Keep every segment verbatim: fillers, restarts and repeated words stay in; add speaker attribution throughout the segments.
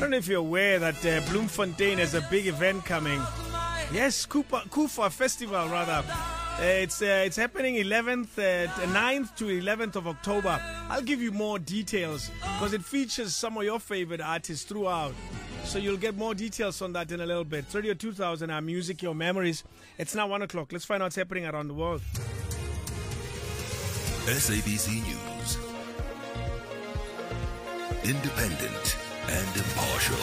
Speaker 1: don't know if you're aware that uh, Bloemfontein has a big event coming. Yes, Kupa, Kufa Festival rather. Uh, it's uh, it's happening eleventh, uh, ninth to eleventh of October. I'll give you more details because it features some of your favorite artists throughout. So you'll get more details on that in a little bit. Radio two thousand, our music, your memories. It's now one o'clock. Let's find out what's happening around the world.
Speaker 2: S A B C News. Independent and impartial.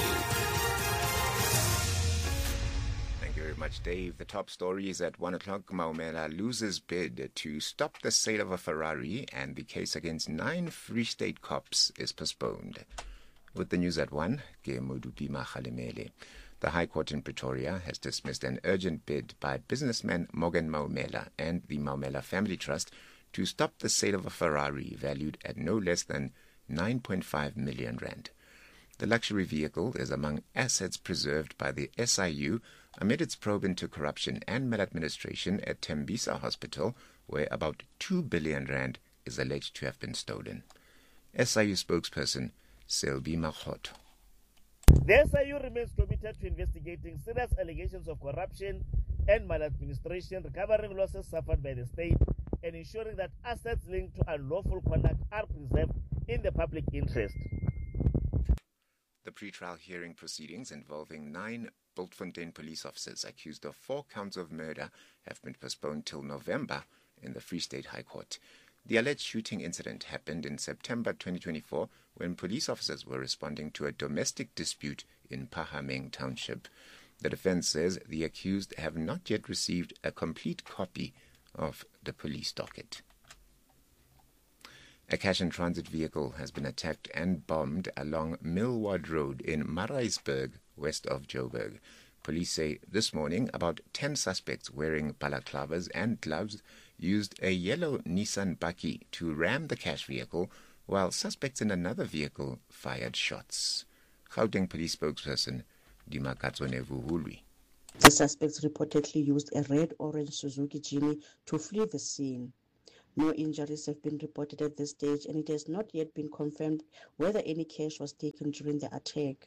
Speaker 3: Thank you very much, Dave. The top story is at one o'clock. Maumela loses bid to stop the sale of a Ferrari, and the case against nine Free State cops is postponed. With the news at one, ke Modupima Kgalemele. The High Court in Pretoria has dismissed an urgent bid by businessman Morgan Maumela and the Maumela Family Trust to stop the sale of a Ferrari valued at no less than nine point five million rand. The luxury vehicle is among assets preserved by the S I U amid its probe into corruption and maladministration at Tembisa Hospital, where about two billion rand is alleged to have been stolen. S I U spokesperson Selby Makgoto.
Speaker 4: The S I U remains committed to investigating serious allegations of corruption and maladministration, recovering losses suffered by the state, and ensuring that assets linked to unlawful conduct are preserved in the public interest.
Speaker 3: The pre-trial hearing proceedings involving nine Bultfontein police officers accused of four counts of murder have been postponed till November in the Free State High Court. The alleged shooting incident happened in September twenty twenty-four when police officers were responding to a domestic dispute in Pahameng Township. The defense says the accused have not yet received a complete copy of the police docket. A cash and transit vehicle has been attacked and bombed along Millward Road in Maraisburg, west of Joburg. Police say this morning about ten suspects wearing balaclavas and gloves used a yellow Nissan Bakkie to ram the cash vehicle, while suspects in another vehicle fired shots. Gauteng police spokesperson Dimakatsone Vuhulwi.
Speaker 5: The suspects reportedly used a red-orange Suzuki Jimny to flee the scene. No injuries have been reported at this stage, and it has not yet been confirmed whether any cash was taken during the attack.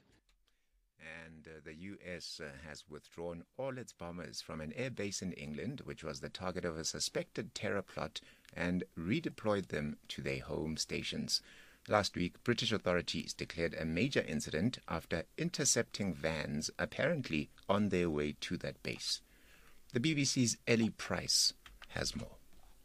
Speaker 3: And uh, the U S uh, has withdrawn all its bombers from an air base in England, which was the target of a suspected terror plot, and redeployed them to their home stations. Last week, British authorities declared a major incident after intercepting vans apparently on their way to that base. The B B C's Ellie Price has more.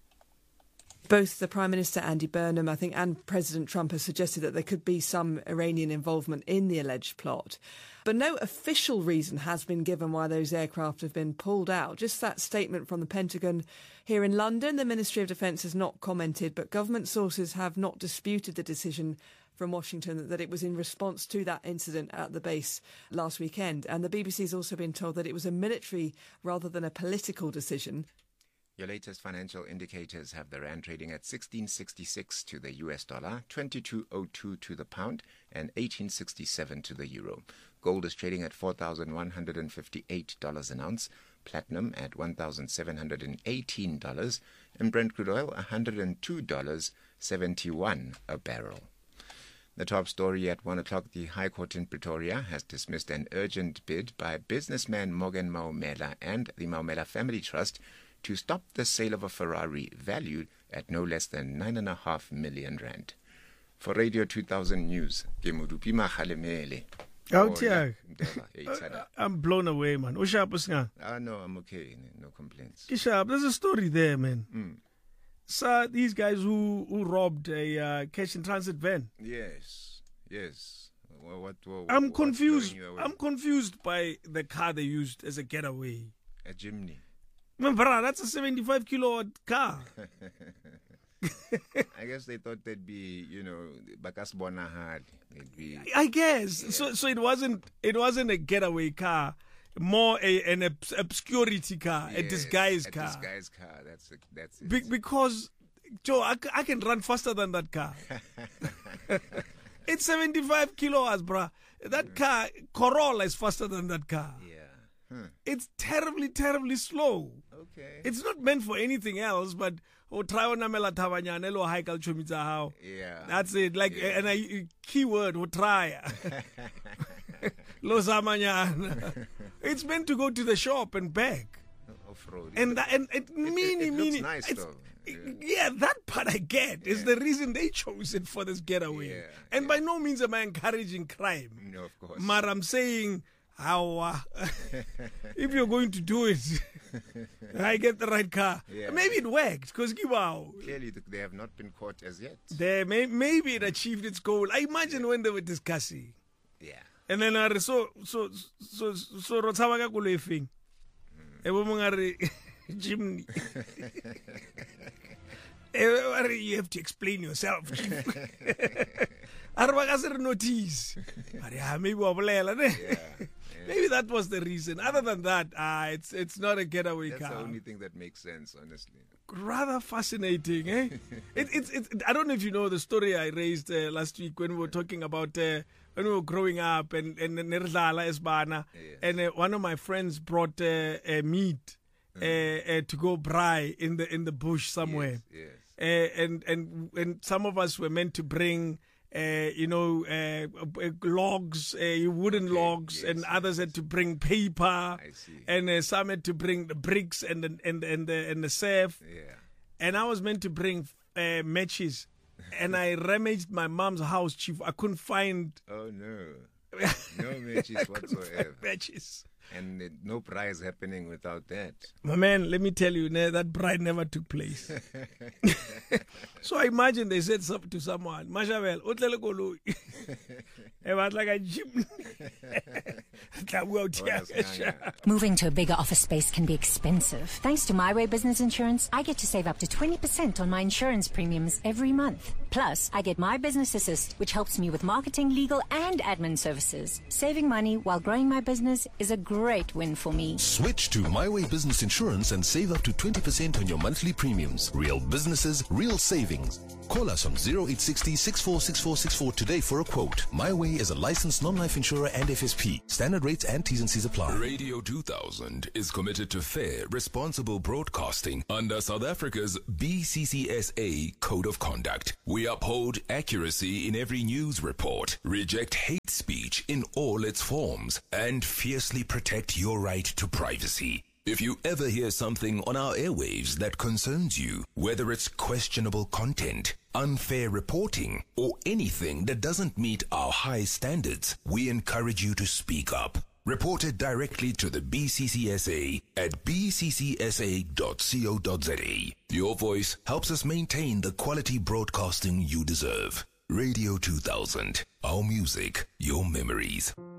Speaker 6: Both the Prime Minister, Andy Burnham, I think, and President Trump have suggested that there could be some Iranian involvement in the alleged plot. But no official reason has been given why those aircraft have been pulled out. Just that statement from the Pentagon here in London. The Ministry of Defence has not commented, but government sources have not disputed the decision from Washington that it was in response to that incident at the base last weekend. And the B B C has also been told that it was a military rather than a political decision.
Speaker 3: Your latest financial indicators have the rand trading at sixteen sixty-six to the U S dollar, twenty-two oh two to the pound, and eighteen sixty-seven to the euro. Gold is trading at four thousand one hundred fifty-eight dollars an ounce, platinum at one thousand seven hundred eighteen dollars, and Brent crude oil one hundred two dollars and seventy-one cents a barrel. The top story at one o'clock, the High Court in Pretoria has dismissed an urgent bid by businessman Morgan Maumela and the Maumela Family Trust to stop the sale of a Ferrari valued at no less than nine and a half million rand. For Radio two thousand News, ke Modupima Kgalemele.
Speaker 1: Out here. I'm blown away, man.
Speaker 3: Ah, no, I'm okay. No complaints.
Speaker 1: Ishab, there's a story there, man.
Speaker 3: Mm.
Speaker 1: So these guys who, who robbed a uh, cash and transit van.
Speaker 3: Yes, yes. What, what, what,
Speaker 1: I'm confused. I'm confused by the car they used as a getaway.
Speaker 3: A Jimny.
Speaker 1: Remember, that's a seventy-five kilowatt car.
Speaker 3: I guess they thought they'd be, you know, Bakas Bonahad. They'd be.
Speaker 1: I guess yeah. so. So it wasn't. It wasn't a getaway car, more a, an obs- obscurity car, yes, a disguise
Speaker 3: a
Speaker 1: car.
Speaker 3: Disguise car. That's a, that's it.
Speaker 1: Be- because, Joe, I, I can run faster than that car. It's seventy-five kilowatts, bruh. That mm. car, Corolla, is faster than that car.
Speaker 3: Yeah. Huh.
Speaker 1: It's terribly, terribly slow.
Speaker 3: Okay.
Speaker 1: It's not meant for anything else, but oh, try on namela tabanya nelo high culture how.
Speaker 3: Yeah.
Speaker 1: That's it. Like
Speaker 3: yeah.
Speaker 1: and a keyword, oh, try. Los Amanyana. It's meant to go to the shop and back.
Speaker 3: Off-road.
Speaker 1: And that, and it,
Speaker 3: it,
Speaker 1: meany,
Speaker 3: it, it
Speaker 1: meany.
Speaker 3: looks nice,
Speaker 1: it's-
Speaker 3: though.
Speaker 1: Yeah.
Speaker 3: Yeah.
Speaker 1: that part I get is the reason they chose it for this getaway.
Speaker 3: Yeah,
Speaker 1: and
Speaker 3: yeah.
Speaker 1: by no means am I encouraging crime.
Speaker 3: No, of course.
Speaker 1: But I'm saying, how, uh, if you're going to do it, I get the right car.
Speaker 3: Yeah.
Speaker 1: Maybe it worked because wow,
Speaker 3: Clearly, th- they have not been caught as yet.
Speaker 1: they may, maybe it achieved its goal. I imagine when they were discussing,
Speaker 3: Yeah.
Speaker 1: and then I so so so so Rotsawaka Kulefing, Ebomangari Jimny. You have to explain yourself, Chief. Arabakasir notice. Maybe wabolela, ne?
Speaker 3: Yeah.
Speaker 1: Maybe that was the reason. Other than that, ah, it's it's not a getaway
Speaker 3: That's
Speaker 1: car.
Speaker 3: the only thing that makes sense, honestly.
Speaker 1: Rather fascinating, eh? it, it's it's. I don't know if you know the story I raised uh, last week when we were talking about uh, when we were growing up and and Nerzala Esbana,
Speaker 3: Yes.
Speaker 1: and uh, one of my friends brought uh, uh, meat uh, uh, to go braai in the in the bush somewhere.
Speaker 3: Yes, yes.
Speaker 1: Uh, and and and some of us were meant to bring, uh, you know, uh, uh, logs, uh, wooden
Speaker 3: Okay,
Speaker 1: logs,
Speaker 3: yes,
Speaker 1: and
Speaker 3: yes,
Speaker 1: others had to bring paper,
Speaker 3: see.
Speaker 1: and uh, some had to bring the bricks and the and and the and the surf,
Speaker 3: Yeah.
Speaker 1: and I was meant to bring uh, matches, and I rummaged my mom's house, Chief. I couldn't find
Speaker 3: Oh, no. No matches whatsoever.
Speaker 1: matches.
Speaker 3: And uh, no prize happening without that.
Speaker 1: My man, let me tell you, ne, that bride never took place. So I imagine they said some, to someone, Mashavel, utlele koloi. It was like a gym.
Speaker 7: Moving to a bigger office space can be expensive. Thanks to My Way Business Insurance, I get to save up to twenty percent on my insurance premiums every month. Plus, I get My Business Assist, which helps me with marketing, legal, and admin services. Saving money while growing my business is a great win for me.
Speaker 2: Switch to My Way Business Insurance and save up to twenty percent on your monthly premiums. Real businesses, real savings. Call us on zero eight six zero, six four six four six four today for a quote. My Way is a licensed non-life insurer and F S P. Standard rates and T's and C's apply.
Speaker 8: Radio two thousand is committed to fair, responsible broadcasting under South Africa's B C C S A Code of Conduct. We uphold accuracy in every news report, reject hate speech in all its forms, and fiercely protect your right to privacy. If you ever hear something on our airwaves that concerns you, whether it's questionable content, unfair reporting, or anything that doesn't meet our high standards, we encourage you to speak up. Report it directly to the B C C S A at b c c s a dot co dot z a. Your voice helps us maintain the quality broadcasting you deserve. Radio two thousand. Our music, your memories.